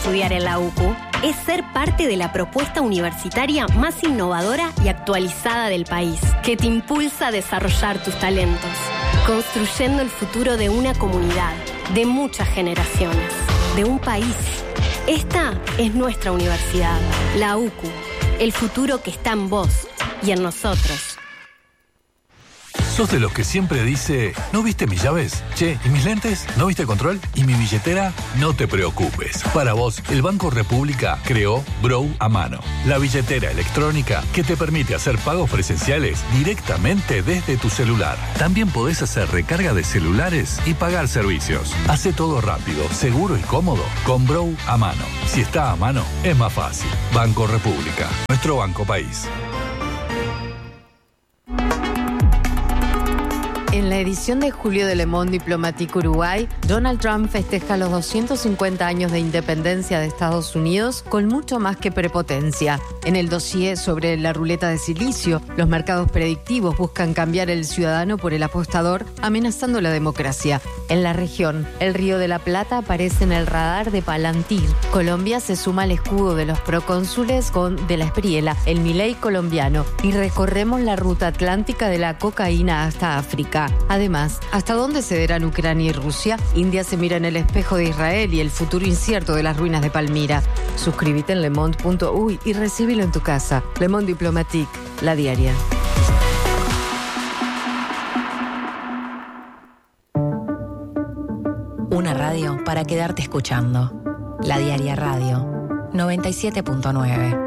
estudiar en la UCU es ser parte de la propuesta universitaria más innovadora y actualizada del país, que te impulsa a desarrollar tus talentos, construyendo el futuro de una comunidad, de muchas generaciones, de un país. Esta es nuestra universidad, la UCU, el futuro que está en vos y en nosotros. ¿Sos de los que siempre dice, ¿no viste mis llaves? Che, ¿y mis lentes? ¿No viste control? ¿Y mi billetera? No te preocupes. Para vos, el Banco República creó Brow a mano, la billetera electrónica que te permite hacer pagos presenciales directamente desde tu celular. También podés hacer recarga de celulares y pagar servicios. Hace todo rápido, seguro y cómodo con Brow a mano. Si está a mano, es más fácil. Banco República, nuestro banco país. En la edición de julio de Le Monde Diplomatique Uruguay, Donald Trump festeja los 250 años de independencia de Estados Unidos con mucho más que prepotencia. En el dossier sobre la ruleta de silicio, los mercados predictivos buscan cambiar el ciudadano por el apostador, amenazando la democracia. En la región, el Río de la Plata aparece en el radar de Palantir. Colombia se suma al escudo de los procónsules de la Espriella, el Milei colombiano, y recorremos la ruta atlántica de la cocaína hasta África. Además, ¿hasta dónde cederán Ucrania y Rusia? India se mira en el espejo de Israel y el futuro incierto de las ruinas de Palmira. Suscríbete en lemonde.uy y recíbelo en tu casa. Le Monde Diplomatique, la diaria. Una radio para quedarte escuchando. La Diaria Radio 97.9.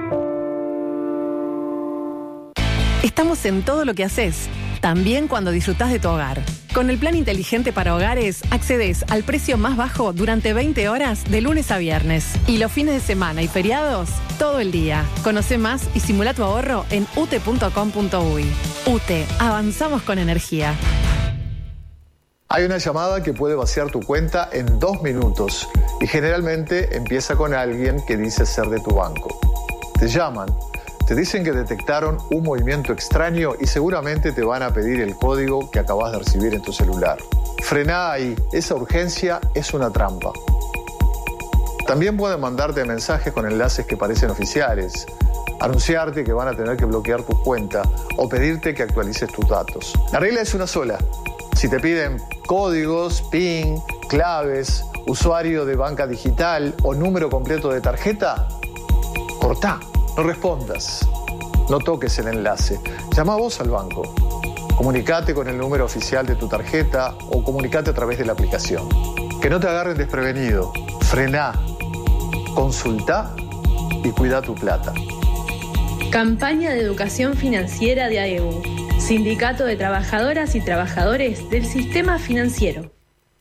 Estamos en todo lo que haces, también cuando disfrutás de tu hogar. Con el plan inteligente para hogares, accedes al precio más bajo durante 20 horas de lunes a viernes. Y los fines de semana y feriados, todo el día. Conoce más y simula tu ahorro en ute.com.uy. UTE, avanzamos con energía. Hay una llamada que puede vaciar tu cuenta en 2 minutos y generalmente empieza con alguien que dice ser de tu banco. Te llaman, te dicen que detectaron un movimiento extraño y seguramente te van a pedir el código que acabas de recibir en tu celular. Frená ahí, esa urgencia es una trampa. También pueden mandarte mensajes con enlaces que parecen oficiales, anunciarte que van a tener que bloquear tu cuenta o pedirte que actualices tus datos. La regla es una sola. Si te piden códigos, PIN, claves, usuario de banca digital o número completo de tarjeta, cortá. No respondas, no toques el enlace, llama vos al banco, comunicate con el número oficial de tu tarjeta o comunicate a través de la aplicación. Que no te agarren desprevenido, frená, consultá y cuida tu plata. Campaña de educación financiera de AEU, Sindicato de Trabajadoras y Trabajadores del Sistema Financiero.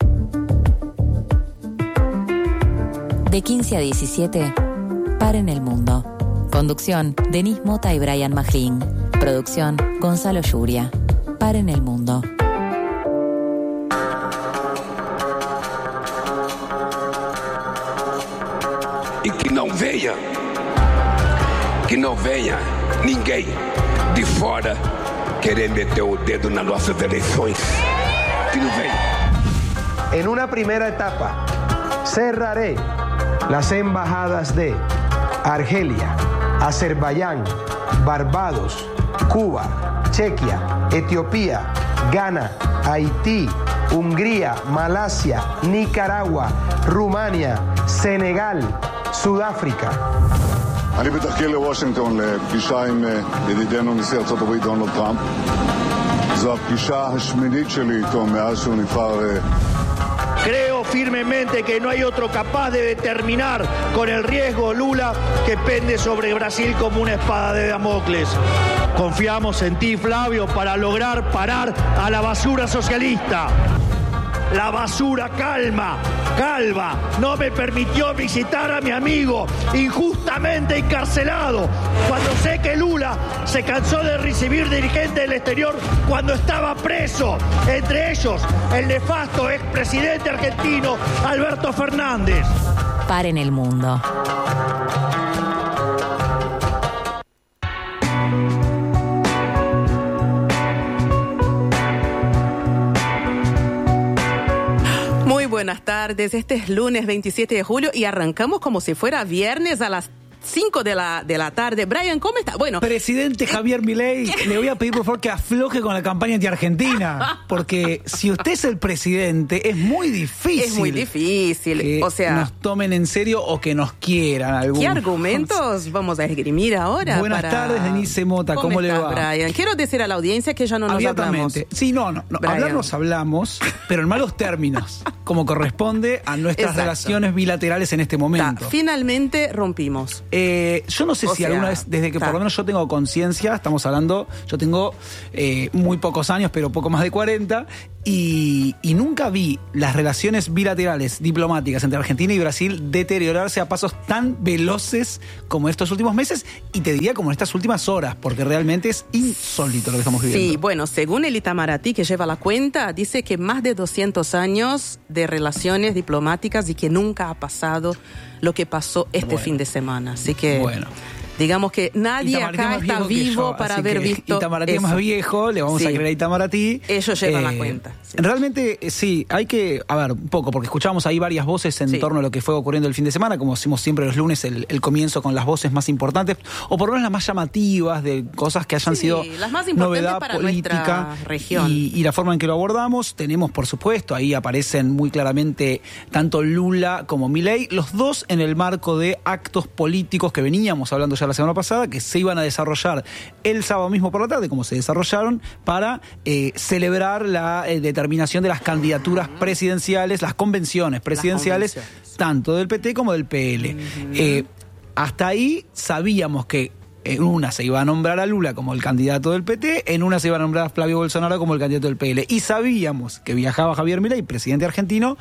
De 15 a 17, Paren el Mundo. Conducción, Denise Mota y Brian Magín. Producción, Gonzalo Lluria. Paren el Mundo. E que não venha ninguém de fora querer meter o dedo nas nossas eleições. Que não venha. En una primera etapa, cerraré las embajadas de Argelia, Azerbaiyán, Barbados, Cuba, Chequia, Etiopía, Ghana, Haití, Hungría, Malasia, Nicaragua, Rumania, Senegal, Sudáfrica. אני בתחקיר לוושינגטון לפגישה עם ידידנו נשיא ארצות הברית דונלד טראמפ. זו הפגישה השמינית שלי איתו מאז שהוא נבחר. Creo firmemente que no hay otro capaz de determinar con el riesgo Lula que pende sobre Brasil como una espada de Damocles. Confiamos en ti, Flavio, para lograr parar a la basura socialista. La basura calva no me permitió visitar a mi amigo injustamente encarcelado cuando sé que Lula se cansó de recibir dirigentes del exterior cuando estaba preso, entre ellos el nefasto expresidente argentino Alberto Fernández. Paren el Mundo. buenas tardes. Este es lunes 27 de julio y arrancamos como si fuera viernes a las 5 de la tarde. Brian, ¿cómo está? Bueno, presidente Javier Milei, le voy a pedir por favor que afloje con la campaña anti-Argentina, porque si usted es el presidente, es muy difícil. Es muy difícil, que o sea, nos tomen en serio o que nos quieran. Algunos. ¿Qué argumentos vamos a esgrimir ahora? Buenas tardes, Denise Mota, ¿cómo le va? Brian, quiero decir a la audiencia que ya no nos hablamos. Sí, no, hablar nos hablamos, pero en malos términos, como corresponde a nuestras relaciones bilaterales en este momento. Finalmente rompimos. Yo no sé si alguna vez, desde que por lo menos yo tengo conciencia, estamos hablando, yo tengo muy pocos años, pero poco más de 40, y nunca vi las relaciones bilaterales diplomáticas entre Argentina y Brasil deteriorarse a pasos tan veloces como estos últimos meses, y te diría como en estas últimas horas, porque realmente es insólito lo que estamos viviendo. Sí, bueno, según el Itamaraty, que lleva la cuenta, dice que más de 200 años de relaciones diplomáticas y que nunca ha pasado lo que pasó este fin de semana. Así que, digamos que nadie Itamaraty acá está vivo para haber visto Itamaraty es más viejo, le vamos a creer a Itamaraty. Ellos llevan la cuenta. Sí. Realmente, sí, hay que, a ver, un poco, porque escuchamos ahí varias voces en torno a lo que fue ocurriendo el fin de semana, como hacemos siempre los lunes, el comienzo con las voces más importantes, o por lo menos las más llamativas, de cosas que hayan sido las más novedad para política nuestra región. Y la forma en que lo abordamos. Tenemos, por supuesto, ahí aparecen muy claramente tanto Lula como Milei, los dos en el marco de actos políticos que veníamos hablando ya la semana pasada, que se iban a desarrollar el sábado mismo por la tarde, como se desarrollaron, para celebrar la determinación de las candidaturas presidenciales, las convenciones presidenciales, tanto del PT como del PL. Hasta ahí sabíamos que en una se iba a nombrar a Lula como el candidato del PT, en una se iba a nombrar a Flavio Bolsonaro como el candidato del PL. Y sabíamos que viajaba Javier Milei, presidente argentino,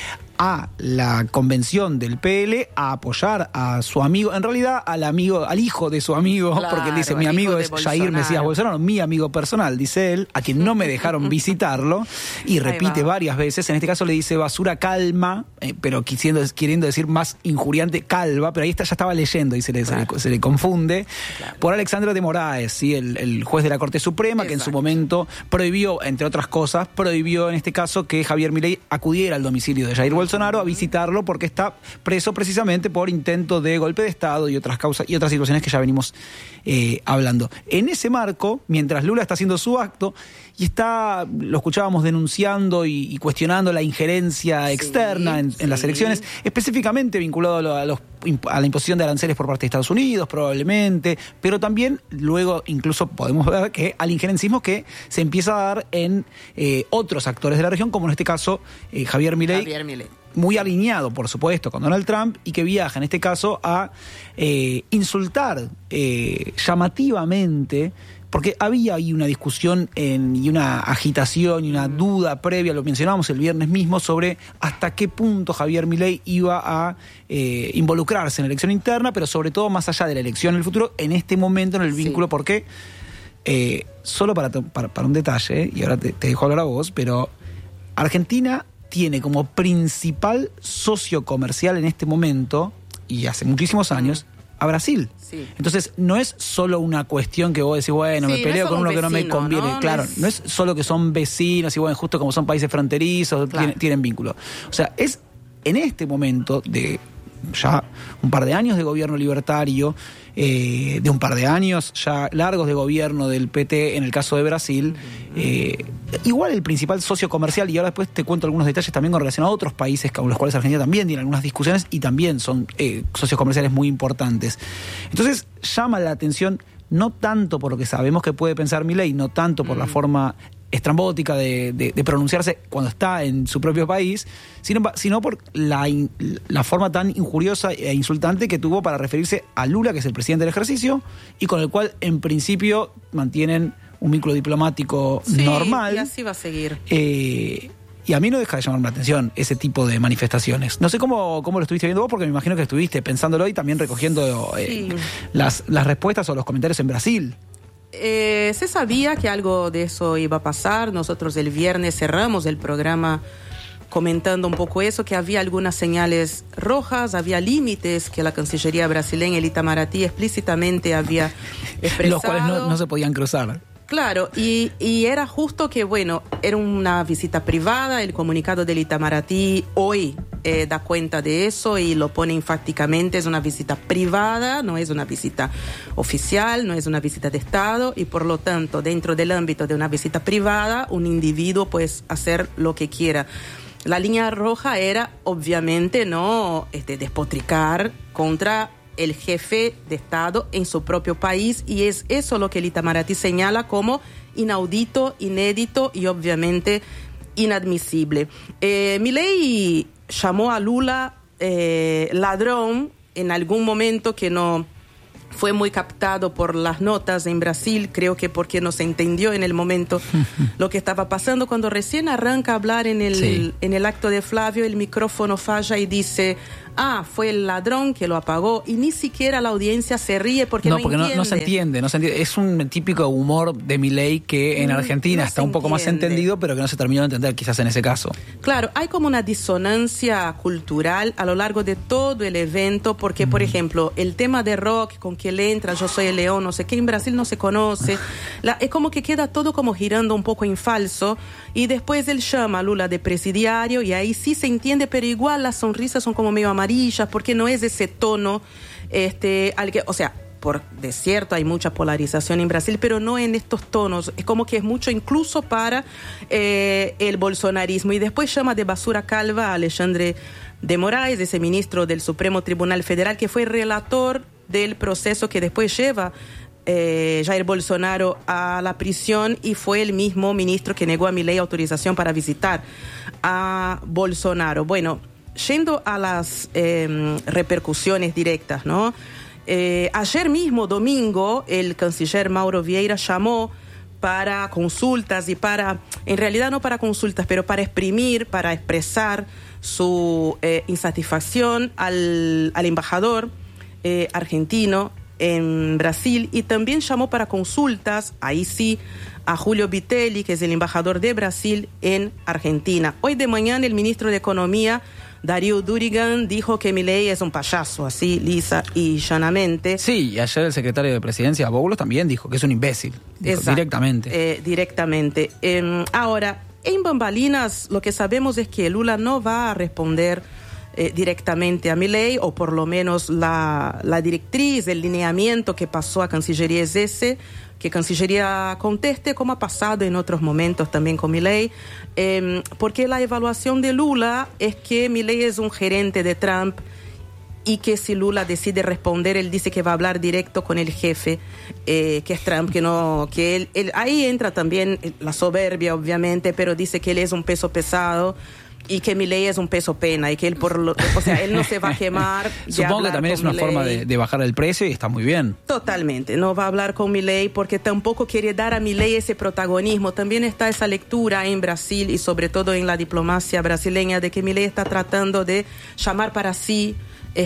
a la convención del PL a apoyar a su amigo, en realidad al hijo de su amigo, porque él dice, mi amigo es Jair Mesías Bolsonaro, mi amigo personal, dice él, a quien no me dejaron visitarlo, y repite varias veces, en este caso le dice basura calma, pero queriendo decir más injuriante calva, pero ahí ya estaba leyendo y se le confunde, por Alexandre de Moraes, ¿sí? el juez de la Corte Suprema, que en su momento prohibió, entre otras cosas, en este caso que Javier Milei acudiera al domicilio de Jair Bolsonaro a visitarlo porque está preso precisamente por intento de golpe de Estado y otras causas y otras situaciones que ya venimos hablando. En ese marco, mientras Lula está haciendo su acto y lo escuchábamos denunciando y cuestionando la injerencia externa en las elecciones, específicamente vinculado a la imposición de aranceles por parte de Estados Unidos, probablemente, pero también luego incluso podemos ver que al injerencismo que se empieza a dar en otros actores de la región, como en este caso Javier Milei, muy alineado, por supuesto, con Donald Trump, y que viaja, en este caso, a insultar llamativamente, porque había ahí una discusión y una agitación y una duda previa, lo mencionábamos el viernes mismo, sobre hasta qué punto Javier Milei iba a involucrarse en la elección interna, pero sobre todo más allá de la elección en el futuro, en este momento en el vínculo, porque solo para un detalle, y ahora te dejo hablar a vos, pero Argentina tiene como principal socio comercial en este momento, y hace muchísimos años, a Brasil. Entonces, no es solo una cuestión que vos decís, bueno, me peleo con uno que no me conviene. ¿no? Claro, no es solo que son vecinos y bueno, justo como son países fronterizos, tienen vínculo. O sea, es en este momento de ya un par de años de gobierno libertario, de un par de años ya largos de gobierno del PT en el caso de Brasil, igual el principal socio comercial, y ahora después te cuento algunos detalles también con relación a otros países con los cuales Argentina también tiene algunas discusiones y también son socios comerciales muy importantes. Entonces llama la atención no tanto por lo que sabemos que puede pensar Milei, no tanto por la forma estrambótica de pronunciarse cuando está en su propio país, sino por la forma tan injuriosa e insultante que tuvo para referirse a Lula, que es el presidente del ejercicio, y con el cual en principio mantienen un vínculo diplomático normal. Y así va a seguir. Y a mí no deja de llamarme la atención ese tipo de manifestaciones. No sé cómo lo estuviste viendo vos, porque me imagino que estuviste pensándolo y también recogiendo las respuestas o los comentarios en Brasil. Se sabía que algo de eso iba a pasar. Nosotros el viernes cerramos el programa comentando un poco eso, que había algunas señales rojas, había límites que la Cancillería brasileña, el Itamaraty, explícitamente había expresado. Los cuales no se podían cruzar. Claro, y era justo que, bueno, era una visita privada, el comunicado del Itamaraty hoy da cuenta de eso y lo pone enfáticamente, es una visita privada, no es una visita oficial, no es una visita de Estado y por lo tanto, dentro del ámbito de una visita privada, un individuo puede hacer lo que quiera. La línea roja era, obviamente, no despotricar contra el jefe de Estado en su propio país y es eso lo que el Itamaraty señala como inaudito, inédito y obviamente inadmisible. Milei llamó a Lula ladrón en algún momento que no fue muy captado por las notas en Brasil, creo que porque no se entendió en el momento lo que estaba pasando. Cuando recién arranca a hablar en el acto de Flavio, el micrófono falla y dice, fue el ladrón que lo apagó, y ni siquiera la audiencia se ríe porque no entiende. No se entiende. Es un típico humor de Milei que en Argentina está un poco más entendido, pero que no se terminó de entender quizás en ese caso. Claro, hay como una disonancia cultural a lo largo de todo el evento, porque, por ejemplo, el tema de rock con que le entra Yo Soy el León, no sé qué, en Brasil no se conoce. Es como que queda todo como girando un poco en falso, y después él llama a Lula de presidiario, y ahí sí se entiende, pero igual las sonrisas son como medio amarillas, porque no es ese tono al que, o sea, de cierto hay mucha polarización en Brasil, pero no en estos tonos, es como que es mucho incluso para el bolsonarismo. Y después llama de basura calva a Alexandre de Moraes, ese ministro del Supremo Tribunal Federal, que fue relator del proceso que después lleva Jair Bolsonaro a la prisión, y fue el mismo ministro que negó a Milei autorización para visitar a Bolsonaro. Bueno, yendo a las repercusiones directas, ¿no? Ayer mismo, domingo, el canciller Mauro Vieira llamó para consultas en realidad no para consultas, pero para expresar su insatisfacción al embajador argentino en Brasil, y también llamó para consultas, ahí sí, a Julio Vitelli, que es el embajador de Brasil en Argentina. Hoy de mañana el ministro de Economía, Darío Durigan, dijo que Milei es un payaso, así lisa y llanamente. Sí, y ayer el secretario de Presidencia, Boulos, también dijo que es un imbécil. Directamente. Directamente. Ahora, en bambalinas, lo que sabemos es que Lula no va a responder directamente a Milei, o por lo menos la directriz, el lineamiento que pasó a Cancillería es ese, que Cancillería conteste, como ha pasado en otros momentos también con Milei, porque la evaluación de Lula es que Milei es un gerente de Trump, y que si Lula decide responder, él dice que va a hablar directo con el jefe, que es Trump, que él ahí entra también la soberbia, obviamente, pero dice que él es un peso pesado y que Milei es un peso pena, y que él él no se va a quemar. Supongo que también es una forma de bajar el precio, y está muy bien. Totalmente, no va a hablar con Milei porque tampoco quiere dar a Milei ese protagonismo. También está esa lectura en Brasil y sobre todo en la diplomacia brasileña de que Milei está tratando de llamar para sí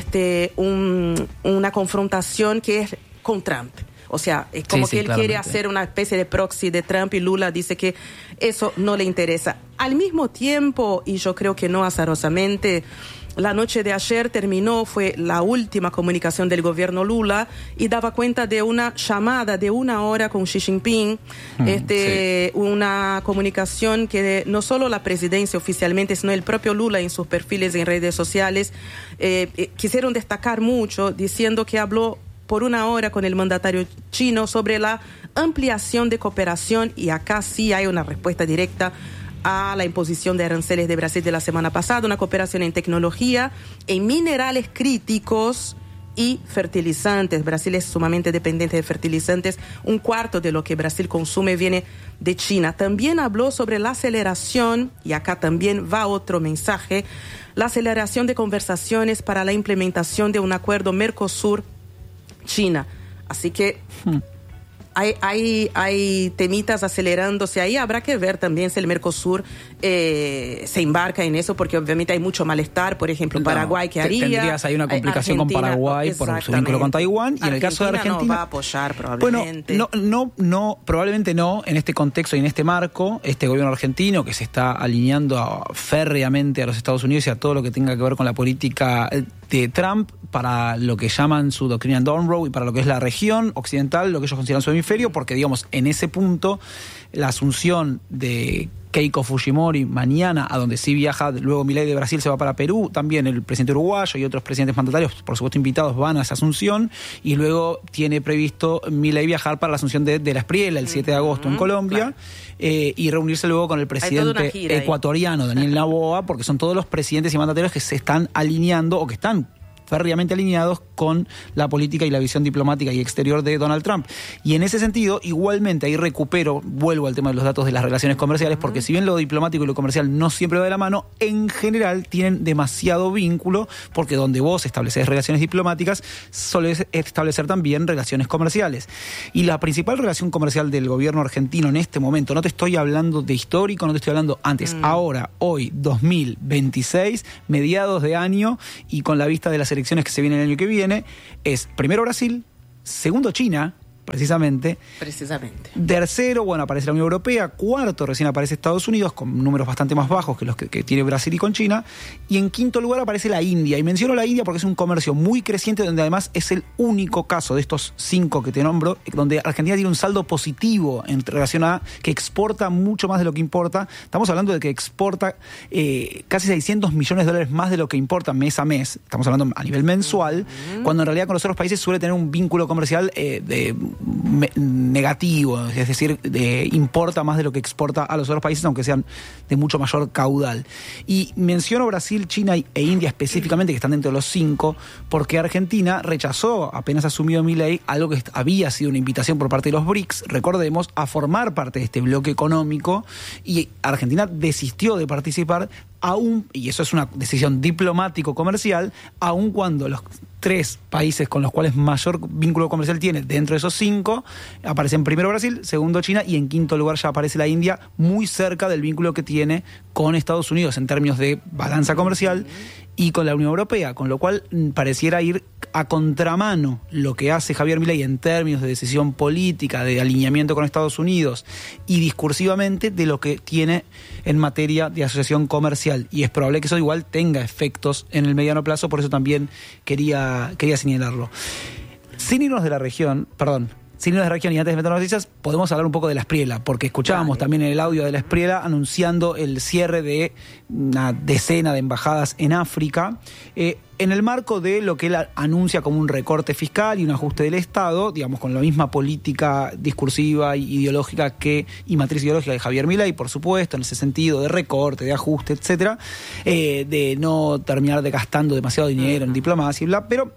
una confrontación que es con Trump. O sea, es como que él quiere hacer una especie de proxy de Trump, y Lula dice que eso no le interesa. Al mismo tiempo, y yo creo que no azarosamente, la noche de ayer fue la última comunicación del gobierno Lula, y daba cuenta de una llamada de 1 hora con Xi Jinping, una comunicación que no solo la presidencia oficialmente, sino el propio Lula en sus perfiles en redes sociales quisieron destacar mucho, diciendo que habló por 1 hora con el mandatario chino sobre la ampliación de cooperación, y acá sí hay una respuesta directa a la imposición de aranceles de Brasil de la semana pasada, una cooperación en tecnología, en minerales críticos y fertilizantes. Brasil es sumamente dependiente de fertilizantes, 1/4 de lo que Brasil consume viene de China. También habló sobre la aceleración, y acá también va otro mensaje, la aceleración de conversaciones para la implementación de un acuerdo Mercosur-China. Así que hay temitas acelerándose ahí. Habrá que ver también si el Mercosur se embarca en eso, porque obviamente hay mucho malestar. Por ejemplo, Paraguay, ¿qué haría? Tendrías ahí una complicación con Paraguay por su vínculo con Taiwán, y en el caso de Argentina no va a apoyar probablemente. Bueno, no, probablemente no en este contexto y en este marco. Este gobierno argentino, que se está alineando férreamente a los Estados Unidos y a todo lo que tenga que ver con la política Trump para lo que llaman su doctrina Monroe y para lo que es la región occidental, lo que ellos consideran su hemisferio, porque digamos, en ese punto, la asunción de Keiko Fujimori mañana, a donde sí viaja, luego Milei de Brasil se va para Perú, también el presidente uruguayo y otros presidentes mandatarios, por supuesto invitados, van a esa asunción, y luego tiene previsto Milei viajar para la asunción de la Espriella el 7 de agosto en Colombia, y reunirse luego con el presidente ecuatoriano, Daniel Noboa, porque son todos los presidentes y mandatarios que se están alineando o que están férreamente alineados con la política y la visión diplomática y exterior de Donald Trump. Y en ese sentido, igualmente, ahí vuelvo al tema de los datos de las relaciones comerciales, porque si bien lo diplomático y lo comercial no siempre va de la mano, en general tienen demasiado vínculo, porque donde vos estableces relaciones diplomáticas, solés establecer también relaciones comerciales. Y la principal relación comercial del gobierno argentino en este momento, no te estoy hablando de histórico, no te estoy hablando antes, ahora, hoy, 2026, mediados de año, y con la vista de las elecciones que se vienen el año que viene, es primero Brasil, segundo China, precisamente. Tercero, bueno, aparece la Unión Europea. Cuarto, recién aparece Estados Unidos, con números bastante más bajos que los que tiene Brasil y con China. Y en quinto lugar aparece la India. Y menciono la India porque es un comercio muy creciente, donde además es el único caso de estos 5 que te nombro, donde Argentina tiene un saldo positivo en relación a que exporta mucho más de lo que importa. Estamos hablando de que exporta casi $600 millones más de lo que importa mes a mes. Estamos hablando a nivel mensual, cuando en realidad con los otros países suele tener un vínculo comercial negativo, es decir, importa más de lo que exporta a los otros países, aunque sean de mucho mayor caudal. Y menciono Brasil, China e India específicamente, que están dentro de los 5, porque Argentina rechazó, apenas asumió Milei, algo que había sido una invitación por parte de los BRICS, recordemos, a formar parte de este bloque económico, y Argentina desistió de participar, y eso es una decisión diplomático-comercial, aun cuando los 3 países con los cuales mayor vínculo comercial tiene dentro de esos 5, aparecen primero Brasil, segundo China, y en quinto lugar ya aparece la India, muy cerca del vínculo que tiene con Estados Unidos en términos de balanza comercial y con la Unión Europea, con lo cual pareciera ir a contramano lo que hace Javier Milei en términos de decisión política, de alineamiento con Estados Unidos y discursivamente de lo que tiene en materia de asociación comercial. Y es probable que eso igual tenga efectos en el mediano plazo, por eso también quería señalarlo. Sin irnos de la región y antes de meter noticias, podemos hablar un poco de la Espriella, porque escuchábamos también en el audio de la Espriella anunciando el cierre de una decena de embajadas en África, en el marco de lo que él anuncia como un recorte fiscal y un ajuste del Estado, digamos, con la misma política discursiva y ideológica y matriz ideológica de Javier Milei, por supuesto, en ese sentido de recorte, de ajuste, etcétera, de no terminar de gastando demasiado dinero en diplomacia y bla, pero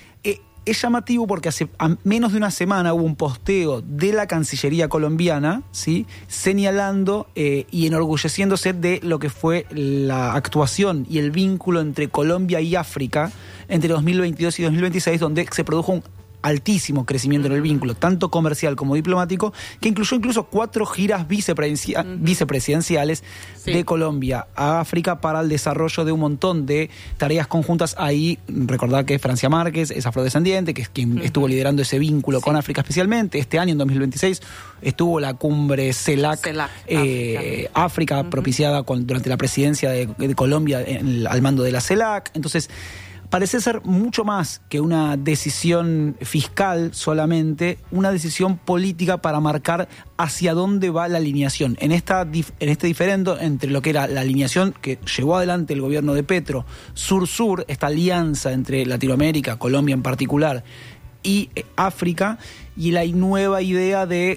es llamativo porque hace menos de una semana hubo un posteo de la Cancillería colombiana, ¿sí?, señalando y enorgulleciéndose de lo que fue la actuación y el vínculo entre Colombia y África entre 2022 y 2026, donde se produjo un altísimo crecimiento en el vínculo, tanto comercial como diplomático, que incluyó incluso 4 giras vicepresidenciales de Colombia a África para el desarrollo de un montón de tareas conjuntas. Ahí, recordad que Francia Márquez es afrodescendiente, que es quien estuvo liderando ese vínculo con África especialmente. Este año, en 2026, estuvo la cumbre CELAC África, propiciada durante la presidencia de Colombia al mando de la CELAC. Entonces, parece ser mucho más que una decisión fiscal solamente, una decisión política para marcar hacia dónde va la alineación. En este diferendo entre lo que era la alineación que llevó adelante el gobierno de Petro, Sur-Sur, esta alianza entre Latinoamérica, Colombia en particular, y África, y la nueva idea de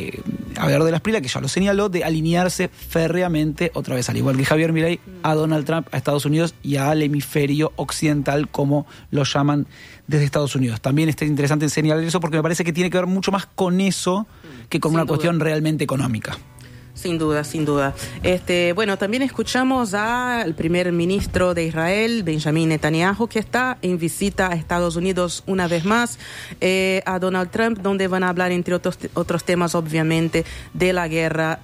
de la Espriella, que ya lo señaló, de alinearse férreamente, otra vez, al igual que Javier Milei, a Donald Trump, a Estados Unidos y al hemisferio occidental, como lo llaman desde Estados Unidos. También es interesante señalar eso porque me parece que tiene que ver mucho más con eso que con una cuestión realmente económica. Sin duda, sin duda. Bueno, también escuchamos al primer ministro de Israel, Benjamin Netanyahu, que está en visita a Estados Unidos una vez más, a Donald Trump, donde van a hablar, entre otros temas, obviamente, de la guerra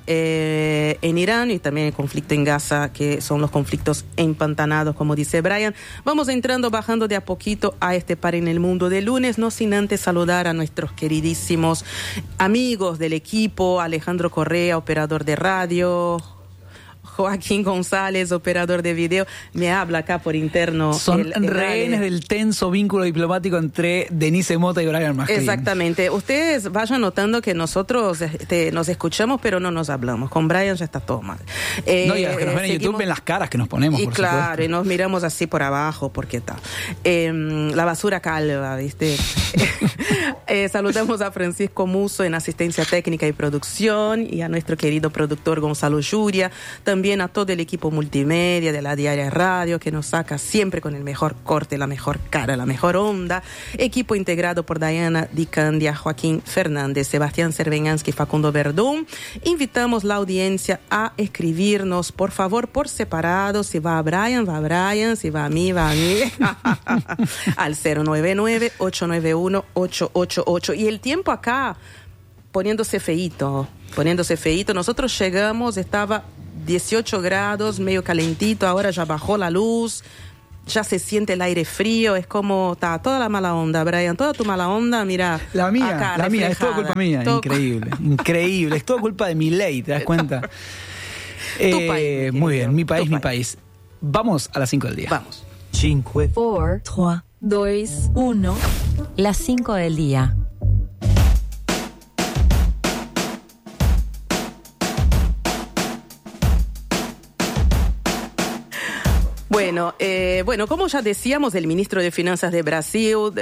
en Irán y también el conflicto en Gaza, que son los conflictos empantanados, como dice Brian. Vamos bajando de a poquito a este Par en el Mundo de lunes, no sin antes saludar a nuestros queridísimos amigos del equipo, Alejandro Correa, operador de radio, Joaquín González, operador de video, me habla acá por interno. Son rehenes del tenso vínculo diplomático entre Denise Mota y Brian McLean. Exactamente. Ustedes vayan notando que nosotros nos escuchamos, pero no nos hablamos. Con Brian ya está todo mal. No, y a los que nos ven en YouTube ven las caras que nos ponemos, y por claro, supuesto. Y nos miramos así por abajo, porque está. La basura calva, ¿viste? Saludamos a Francisco Muso en asistencia técnica y producción, y a nuestro querido productor Gonzalo Yuria, también a todo el equipo multimedia de la Diaria Radio, que nos saca siempre con el mejor corte, la mejor cara, la mejor onda. Equipo integrado por Diana Di Candia, Joaquín Fernández, Sebastián Cerveñansky, Facundo Verdún. Invitamos la audiencia a escribirnos, por favor, por separado. Si va a Brian, si va a mí, al 099-891-888. Y el tiempo acá poniéndose feíto. Nosotros llegamos, estaba 18 grados, medio calentito, ahora ya bajó la luz, ya se siente el aire frío, es como, está toda la mala onda, Brian, toda tu mala onda, mira. La mía, es todo culpa mía, increíble, es todo culpa de Milei, ¿te das cuenta? Tu país, muy bien, mi país. Vamos a las 5 del día. Vamos. 5, 4, 3, 2, 1. Las 5 del día. Bueno, como ya decíamos, el ministro de Finanzas de Brasil,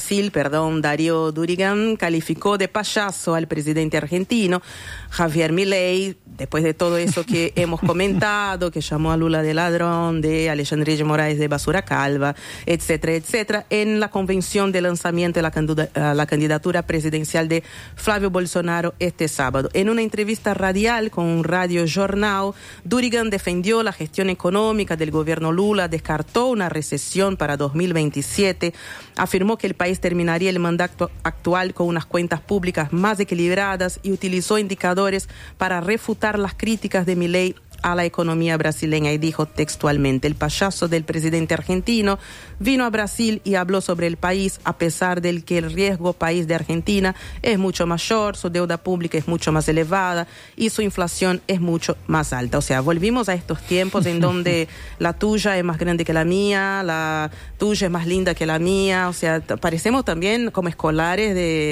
Darío Durigan, calificó de payaso al presidente argentino, Javier Milei, después de todo eso que hemos comentado, que llamó a Lula de ladrón, de Alexandre de Moraes de basura calva, etcétera, etcétera, en la convención de lanzamiento de la candidatura presidencial de Flavio Bolsonaro este sábado. En una entrevista radial con Radio Jornal, Durigan defendió la gestión económica del gobierno Lula, descartó una recesión para 2027, afirmó que el país terminaría el mandato actual con unas cuentas públicas más equilibradas y utilizó indicadores para refutar las críticas de Milei a la economía brasileña, y dijo textualmente: el payaso del presidente argentino vino a Brasil y habló sobre el país, a pesar del que el riesgo país de Argentina es mucho mayor, su deuda pública es mucho más elevada y su inflación es mucho más alta. O sea, volvimos a estos tiempos en donde la tuya es más grande que la mía, la tuya es más linda que la mía. O sea, parecemos también como escolares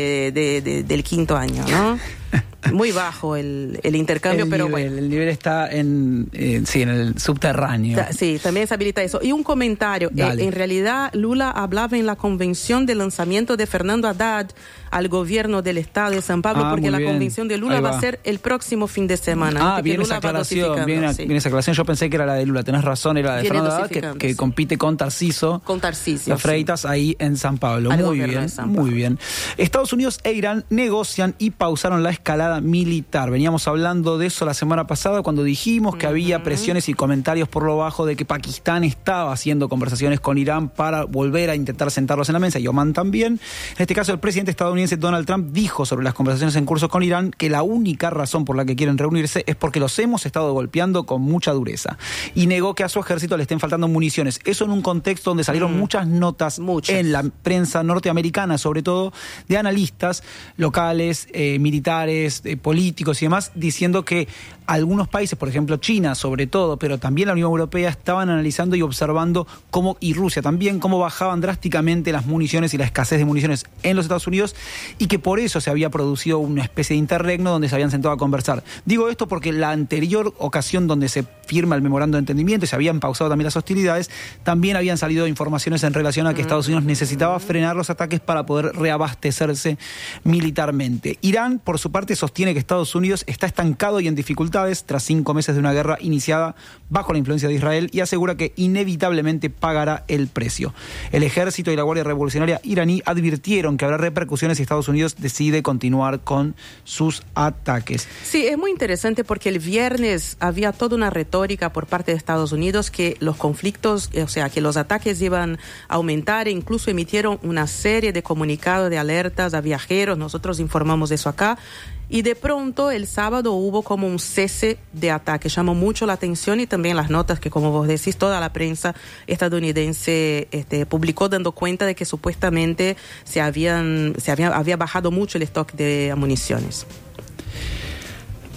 del quinto año, ¿no? Muy bajo el intercambio, pero bueno. El nivel está en el subterráneo. Sí, también se habilita eso. Y un comentario. En realidad, Lula hablaba en la convención de lanzamiento de Fernando Haddad al gobierno del estado de San Pablo, porque la convención de Lula va a ser el próximo fin de semana. Viene esa aclaración, viene esa aclaración. Yo pensé que era la de Lula, tenés razón, era la de Fernando Haddad, que compite con Tarciso. Las Freitas ahí en San Pablo. Muy bien. Estados Unidos e Irán negocian y pausaron la escalada militar. Veníamos hablando de eso la semana pasada cuando dijimos que había presiones y comentarios por lo bajo de que Pakistán estaba haciendo conversaciones con Irán para volver a intentar sentarlos en la mesa, y Oman también. En este caso, el presidente estadounidense Donald Trump dijo sobre las conversaciones en curso con Irán que la única razón por la que quieren reunirse es porque los hemos estado golpeando con mucha dureza, y negó que a su ejército le estén faltando municiones. Eso en un contexto donde salieron muchas notas en la prensa norteamericana, sobre todo de analistas locales, militares, políticos y demás, diciendo que algunos países, por ejemplo China sobre todo, pero también la Unión Europea, estaban analizando y observando y Rusia también, cómo bajaban drásticamente las municiones y la escasez de municiones en los Estados Unidos, y que por eso se había producido una especie de interregno donde se habían sentado a conversar. Digo esto porque la anterior ocasión donde se firma el memorando de entendimiento y se habían pausado también las hostilidades, también habían salido informaciones en relación a que Estados Unidos necesitaba frenar los ataques para poder reabastecerse militarmente. Irán, por su parte, sostiene que Estados Unidos está estancado y en dificultades tras 5 meses de una guerra iniciada bajo la influencia de Israel, y asegura que inevitablemente pagará el precio. El ejército y la Guardia Revolucionaria iraní advirtieron que habrá repercusiones si Estados Unidos decide continuar con sus ataques. Sí, es muy interesante porque el viernes había toda una retórica por parte de Estados Unidos que los conflictos, o sea, que los ataques iban a aumentar, e incluso emitieron una serie de comunicados de alertas a viajeros. Nosotros informamos de eso acá. Y de pronto el sábado hubo como un cese de ataque. Llamó mucho la atención, y también las notas que, como vos decís, toda la prensa estadounidense publicó, dando cuenta de que supuestamente había bajado mucho el stock de municiones.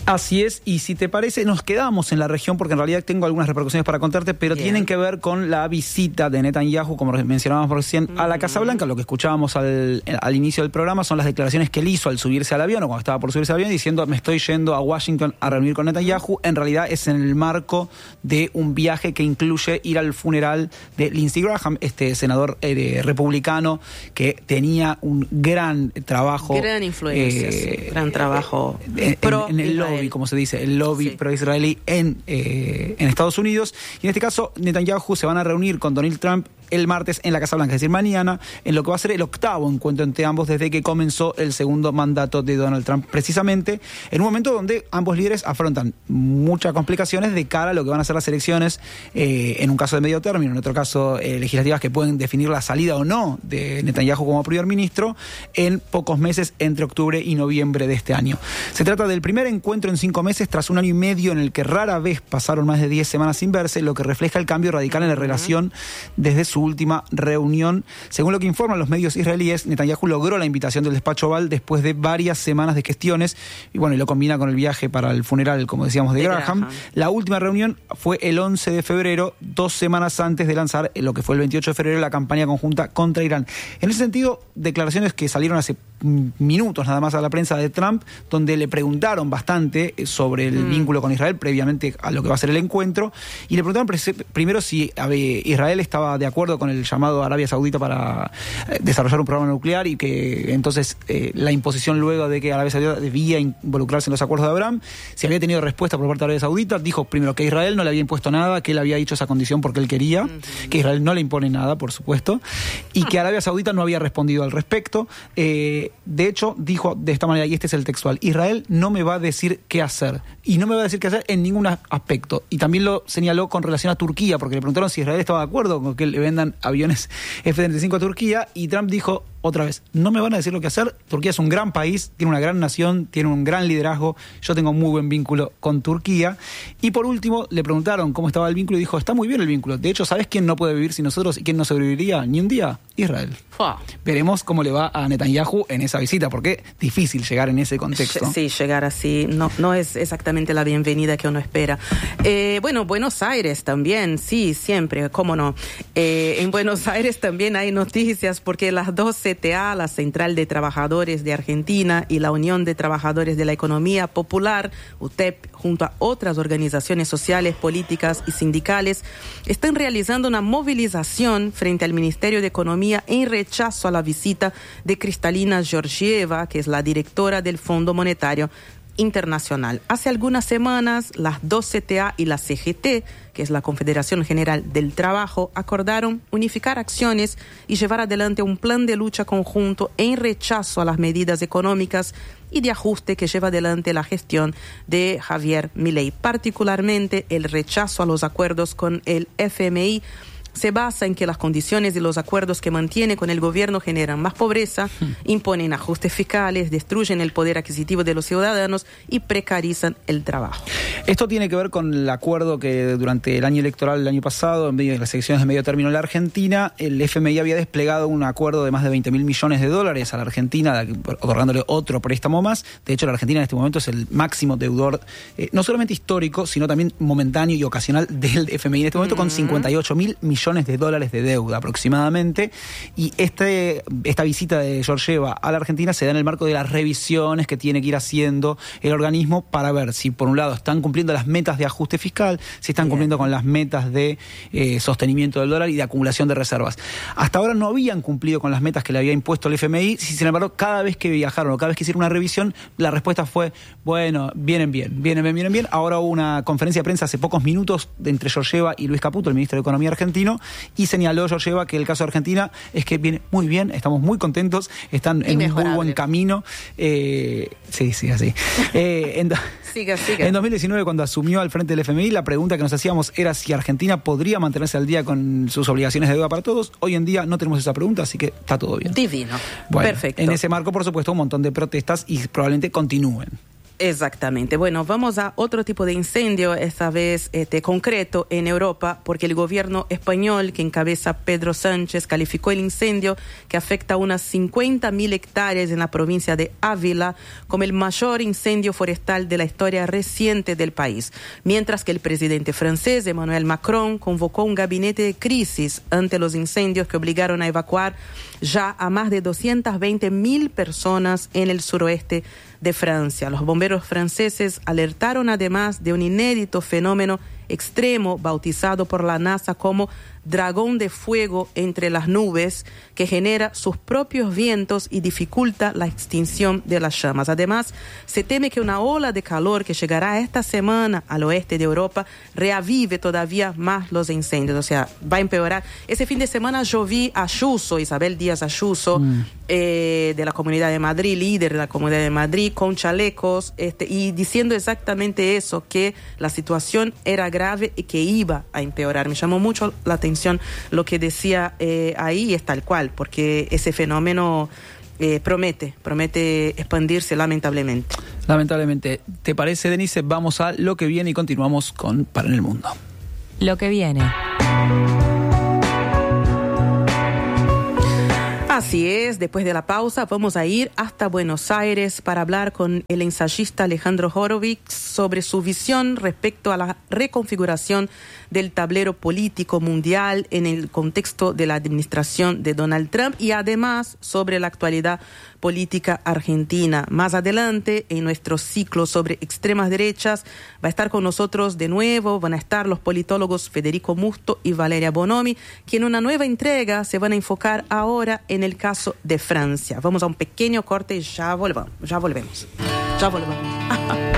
Así es, y si te parece, nos quedamos en la región porque en realidad tengo algunas repercusiones para contarte, pero tienen que ver con la visita de Netanyahu, como mencionábamos recién, a la Casa Blanca. Lo que escuchábamos al inicio del programa son las declaraciones que él hizo al subirse al avión o cuando estaba por subirse al avión, diciendo: me estoy yendo a Washington a reunir con Netanyahu. En realidad es en el marco de un viaje que incluye ir al funeral de Lindsey Graham, este senador republicano que tenía un gran trabajo. Gran influencia, sí, gran trabajo en el lobby, como se dice, el lobby pro-israelí en Estados Unidos. Y en este caso, Netanyahu se van a reunir con Donald Trump el martes en la Casa Blanca, es decir, mañana, en lo que va a ser el 8º encuentro entre ambos desde que comenzó el segundo mandato de Donald Trump, precisamente en un momento donde ambos líderes afrontan muchas complicaciones de cara a lo que van a ser las elecciones, en un caso de medio término, en otro caso legislativas que pueden definir la salida o no de Netanyahu como primer ministro en pocos meses entre octubre y noviembre de este año. Se trata del primer encuentro en 5 meses tras un año y medio en el que rara vez pasaron más de 10 semanas sin verse, lo que refleja el cambio radical en la relación desde su última reunión. Según lo que informan los medios israelíes, Netanyahu logró la invitación del despacho Oval después de varias semanas de gestiones y bueno, y lo combina con el viaje para el funeral, como decíamos, de Graham. La última reunión fue el 11 de febrero, 2 semanas antes de lanzar lo que fue el 28 de febrero la campaña conjunta contra Irán. En ese sentido, declaraciones que salieron hace minutos nada más a la prensa de Trump, donde le preguntaron bastante sobre el vínculo con Israel previamente a lo que va a ser el encuentro, y le preguntaron primero si Israel estaba de acuerdo con el llamado a Arabia Saudita para desarrollar un programa nuclear y que entonces la imposición luego de que Arabia Saudita debía involucrarse en los acuerdos de Abraham, si había tenido respuesta por parte de Arabia Saudita. Dijo primero que Israel no le había impuesto nada, que él había dicho esa condición porque él quería, que Israel no le impone nada, por supuesto, y que Arabia Saudita no había respondido al respecto. De hecho, dijo de esta manera, y este es el textual: Israel no me va a decir qué hacer, y no me va a decir qué hacer en ningún aspecto. Y también lo señaló con relación a Turquía, porque le preguntaron si Israel estaba de acuerdo con que le vendan aviones F-35 a Turquía, y Trump dijo otra vez: no me van a decir lo que hacer. Turquía es un gran país, tiene una gran nación, tiene un gran liderazgo, yo tengo un muy buen vínculo con Turquía. Y por último, le preguntaron cómo estaba el vínculo y dijo: está muy bien el vínculo. De hecho, ¿sabes quién no puede vivir sin nosotros y quién no sobreviviría ni un día? Israel. Veremos cómo le va a Netanyahu en esa visita, porque es difícil llegar en ese contexto. Sí, llegar así no es exactamente la bienvenida que uno espera. Bueno, Buenos Aires también, sí, siempre, cómo no. En Buenos Aires también hay noticias porque las dos CTA, la Central de Trabajadores de Argentina y la Unión de Trabajadores de la Economía Popular, UTEP, junto a otras organizaciones sociales, políticas y sindicales, están realizando una movilización frente al Ministerio de Economía en rechazo a la visita de Kristalina Georgieva, que es la directora del Fondo Monetario Internacional. Hace algunas semanas, las dos CTA y la CGT, que es la Confederación General del Trabajo, acordaron unificar acciones y llevar adelante un plan de lucha conjunto en rechazo a las medidas económicas y de ajuste que lleva adelante la gestión de Javier Milei. Particularmente, el rechazo a los acuerdos con el FMI se basa en que las condiciones y los acuerdos que mantiene con el gobierno generan más pobreza, imponen ajustes fiscales, destruyen el poder adquisitivo de los ciudadanos y precarizan el trabajo. Esto tiene que ver con el acuerdo que durante el año electoral del año pasado, en medio de las elecciones de medio término en la Argentina, el FMI había desplegado un acuerdo de más de 20.000 millones de dólares a la Argentina, otorgándole otro préstamo más. De hecho, la Argentina en este momento es el máximo deudor, no solamente histórico, sino también momentáneo y ocasional del FMI en este momento, con 58.000 millones de dólares de deuda aproximadamente. Y esta visita de Georgieva a la Argentina se da en el marco de las revisiones que tiene que ir haciendo el organismo para ver si, por un lado, están cumpliendo las metas de ajuste fiscal, si están cumpliendo con las metas de sostenimiento del dólar y de acumulación de reservas. Hasta ahora no habían cumplido con las metas que le había impuesto el FMI. Sin embargo, cada vez que viajaron o cada vez que hicieron una revisión, la respuesta fue: bueno, vienen bien. Ahora hubo una conferencia de prensa hace pocos minutos entre Georgieva y Luis Caputo, el ministro de Economía argentino, y señaló Georgieva que el caso de Argentina es que viene muy bien, estamos muy contentos, están en un muy buen camino. Sí, así. Siga. En 2019, cuando asumió al frente del FMI, la pregunta que nos hacíamos era si Argentina podría mantenerse al día con sus obligaciones de deuda para todos. Hoy en día no tenemos esa pregunta, así que está todo bien. Divino. Bueno, perfecto. En ese marco, por supuesto, un montón de protestas y probablemente continúen. Exactamente. Bueno, vamos a otro tipo de incendio, esta vez concreto en Europa, porque el gobierno español que encabeza Pedro Sánchez calificó el incendio que afecta a unas 50.000 hectáreas en la provincia de Ávila como el mayor incendio forestal de la historia reciente del país, mientras que el presidente francés Emmanuel Macron convocó un gabinete de crisis ante los incendios que obligaron a evacuar ya a más de 220.000 personas en el suroeste de Francia. Los bomberos franceses alertaron además de un inédito fenómeno extremo bautizado por la NASA como dragón de fuego entre las nubes, que genera sus propios vientos y dificulta la extinción de las llamas. Además, se teme que una ola de calor que llegará esta semana al oeste de Europa reavive todavía más los incendios, o sea, va a empeorar. Ese fin de semana yo vi a Ayuso, Isabel Díaz Ayuso, de la Comunidad de Madrid, líder de la Comunidad de Madrid, con chalecos, y diciendo exactamente eso, que la situación era grave y que iba a empeorar. Me llamó mucho la atención lo que decía ahí, y es tal cual, porque ese fenómeno promete expandirse lamentablemente. Lamentablemente. ¿Te parece, Denise? Vamos a lo que viene y continuamos con Para en el Mundo. Lo que viene. Así es, después de la pausa vamos a ir hasta Buenos Aires para hablar con el ensayista Alejandro Horowitz sobre su visión respecto a la reconfiguración del tablero político mundial en el contexto de la administración de Donald Trump y además sobre la actualidad política argentina. Más adelante, en nuestro ciclo sobre extremas derechas, va a estar con nosotros de nuevo, van a estar los politólogos Federico Musto y Valeria Bonomi, que en una nueva entrega se van a enfocar ahora en el caso de Francia. Vamos a un pequeño corte y ya volvemos.